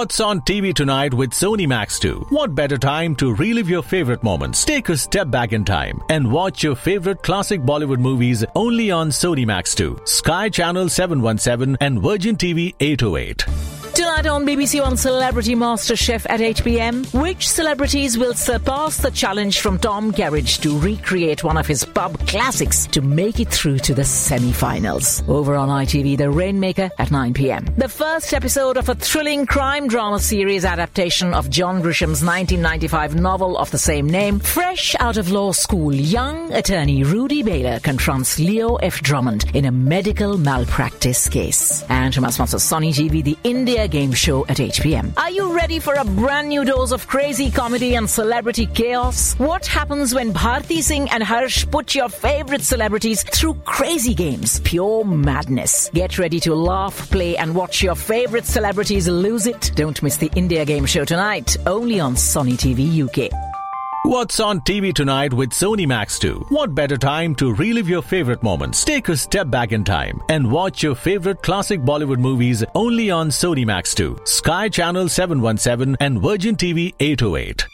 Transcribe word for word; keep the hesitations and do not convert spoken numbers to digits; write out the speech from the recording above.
What's on T V tonight with Sony Max two? What better time to relive your favorite moments? Take a step back in time and watch your favorite classic Bollywood movies only on Sony Max two, Sky Channel seven one seven and Virgin T V eight oh eight. Tonight on B B C One Celebrity Master Chef at eight p.m, which celebrities will surpass the challenge from Tom Garridge to recreate one of his pub classics to make it through to the semi-finals? Over on I T V, The Rainmaker at nine p.m. The first episode of a thrilling crime drama series adaptation of John Grisham's nineteen ninety-five novel of the same name. Fresh out of law school, young attorney Rudy Baylor confronts Leo F. Drummond in a medical malpractice case. And from our sponsor Sony T V, the India Game Show at eight p.m. Are you ready for a brand new dose of crazy comedy and celebrity chaos? What happens when Bharti Singh and Harsh put your favorite celebrities through crazy games? Pure madness. Get ready to laugh, play and watch your favorite celebrities lose it. Don't miss the India Game Show tonight, only on Sony T V U K. What's on T V tonight with Sony Max two? What better time to relive your favorite moments? Take a step back in time and watch your favorite classic Bollywood movies only on Sony Max two, Sky Channel seven one seven and Virgin T V eight oh eight.